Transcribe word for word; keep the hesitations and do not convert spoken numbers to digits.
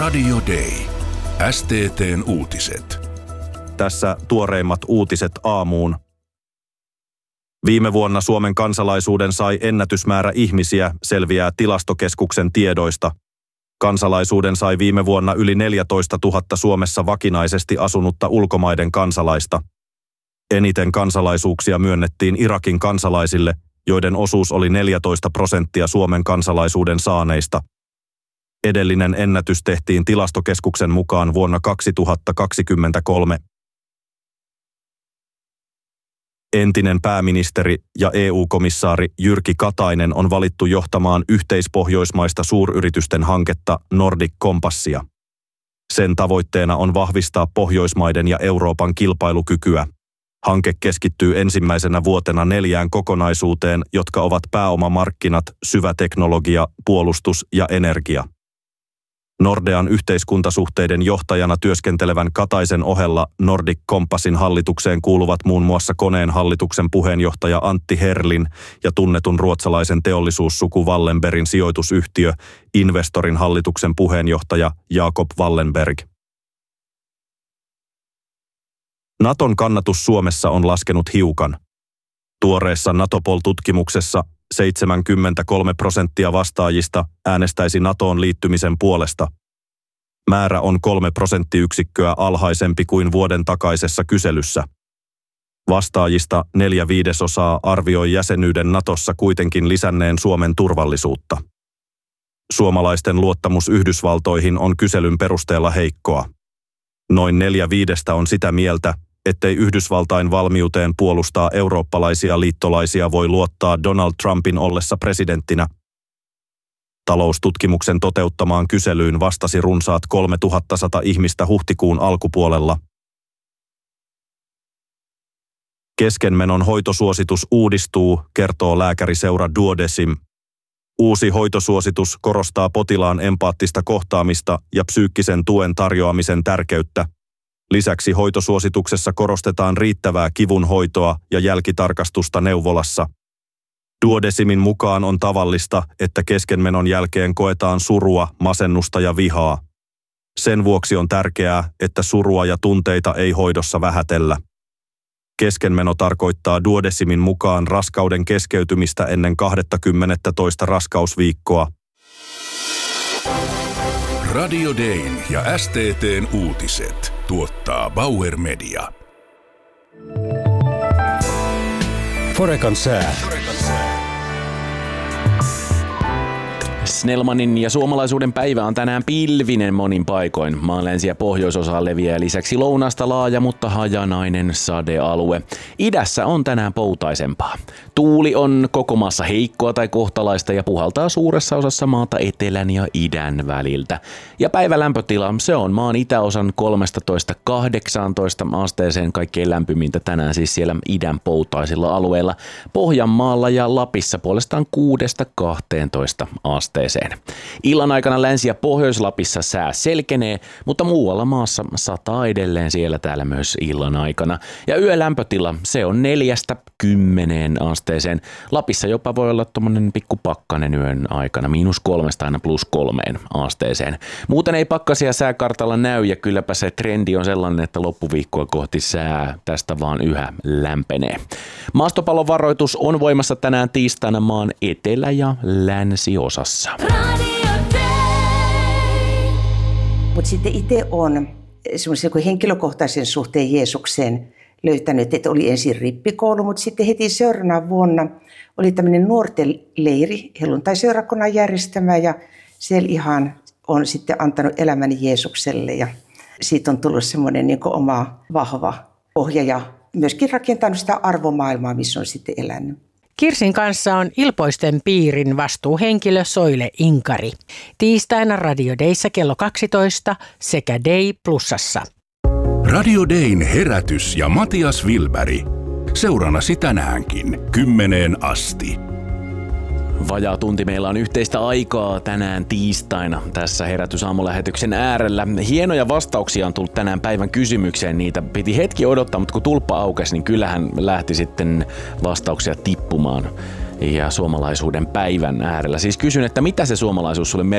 Radio Day. S T T:n uutiset. Tässä tuoreimmat uutiset aamuun. Viime vuonna Suomen kansalaisuuden sai ennätysmäärä ihmisiä, selviää Tilastokeskuksen tiedoista. Kansalaisuuden sai viime vuonna yli neljätoistatuhatta Suomessa vakinaisesti asunutta ulkomaiden kansalaista. Eniten kansalaisuuksia myönnettiin Irakin kansalaisille, joiden osuus oli neljätoista prosenttia Suomen kansalaisuuden saaneista. Edellinen ennätys tehtiin Tilastokeskuksen mukaan vuonna kaksituhattakaksikymmentäkolme. Entinen pääministeri ja E U-komissaari Jyrki Katainen on valittu johtamaan yhteispohjoismaista suuryritysten hanketta Nordic Compassia. Sen tavoitteena on vahvistaa Pohjoismaiden ja Euroopan kilpailukykyä. Hanke keskittyy ensimmäisenä vuotena neljään kokonaisuuteen, jotka ovat pääomamarkkinat, syvä teknologia, puolustus ja energia. Nordean yhteiskuntasuhteiden johtajana työskentelevän Kataisen ohella Nordic Compassin hallitukseen kuuluvat muun muassa Koneen hallituksen puheenjohtaja Antti Herlin ja tunnetun ruotsalaisen teollisuussuku Wallenbergin sijoitusyhtiö Investorin hallituksen puheenjohtaja Jakob Wallenberg. Naton kannatus Suomessa on laskenut hiukan. Tuoreessa Natopol-tutkimuksessa seitsemänkymmentäkolme prosenttia vastaajista äänestäisi NATOon liittymisen puolesta. Määrä on kolme prosenttiyksikköä alhaisempi kuin vuoden takaisessa kyselyssä. Vastaajista neljä viidesosaa arvioi jäsenyyden NATOssa kuitenkin lisänneen Suomen turvallisuutta. Suomalaisten luottamus Yhdysvaltoihin on kyselyn perusteella heikkoa. Noin neljä viidestä on sitä mieltä, ettei Yhdysvaltain valmiuteen puolustaa eurooppalaisia liittolaisia voi luottaa Donald Trumpin ollessa presidenttinä. Taloustutkimuksen toteuttamaan kyselyyn vastasi runsaat kolmetuhattasata ihmistä huhtikuun alkupuolella. Keskenmenon hoitosuositus uudistuu, kertoo lääkäriseura Duodecim. Uusi hoitosuositus korostaa potilaan empaattista kohtaamista ja psyykkisen tuen tarjoamisen tärkeyttä. Lisäksi hoitosuosituksessa korostetaan riittävää kivun hoitoa ja jälkitarkastusta neuvolassa. Duodecimin mukaan on tavallista, että keskenmenon jälkeen koetaan surua, masennusta ja vihaa. Sen vuoksi on tärkeää, että surua ja tunteita ei hoidossa vähätellä. Keskenmeno tarkoittaa Duodecimin mukaan raskauden keskeytymistä ennen kaksikymmentätoista raskausviikkoa. Radio Dayn ja S T T:n uutiset tuottaa Bauer Media. Forekan sää. Snellmanin ja suomalaisuuden päivä on tänään pilvinen monin paikoin. Maan länsi- ja pohjoisosaan leviää lisäksi lounasta laaja, mutta hajanainen sadealue. Idässä on tänään poutaisempaa. Tuuli on koko maassa heikkoa tai kohtalaista ja puhaltaa suuressa osassa maata etelän ja idän väliltä. Ja päivän lämpötila, se on maan itäosan kolmetoista kahdeksantoista asteeseen kaikkein lämpimintä tänään siis siellä idän poutaisilla alueilla. Pohjanmaalla ja Lapissa puolestaan kuudesta kahteentoista asteeseen. Illan aikana Länsi- ja Pohjois-Lapissa sää selkenee, mutta muualla maassa sataa edelleen siellä täällä myös illan aikana. Ja yölämpötila, se on neljästä kymmeneen asteeseen. Lapissa jopa voi olla tommonen pikku pakkanen yön aikana, miinus kolmesta aina plus kolmeen asteeseen. Muuten ei pakkasia sääkartalla näy ja kylläpä se trendi on sellainen, että loppuviikkoa kohti sää tästä vaan yhä lämpenee. Maastopallon varoitus on voimassa tänään tiistaina maan etelä- ja länsiosassa. Mutta sitten itse on semmoisen henkilökohtaisen suhteen Jeesukseen löytänyt, että oli ensin rippikoulu, mutta sitten heti seuraavana vuonna oli tämmöinen nuorten leiri, helluntai-seurakunnan järjestämä, ja siellä ihan on sitten antanut elämäni Jeesukselle, ja siitä on tullut semmoinen niin kuin oma vahva pohja ja myöskin rakentanut sitä arvomaailmaa, missä on sitten elänyt. Kirsin kanssa on Ilpoisten piirin vastuuhenkilö Soile Inkari. Tiistaina Radio Dayssä kello kaksitoista sekä Day Plusassa. Radio Dayn herätys ja Matias Wilberg. Seurannasi tänäänkin kymmeneen asti. Vajaa tunti meillä on yhteistä aikaa tänään tiistaina tässä herätysaamulähetyksen äärellä. Hienoja vastauksia on tullut tänään päivän kysymykseen. Niitä piti hetki odottaa, mutta kun tulppa aukesi, niin kyllähän lähti sitten vastauksia tippumaan. Ja suomalaisuuden päivän äärellä. Siis kysyn, että mitä se suomalaisuus sulle